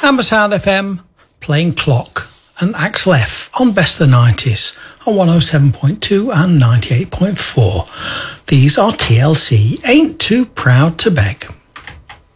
Ambersound FM playing Clock and Axel F on Best of the 90s on 107.2 and 98.4. These are TLC, Ain't Too Proud to Beg.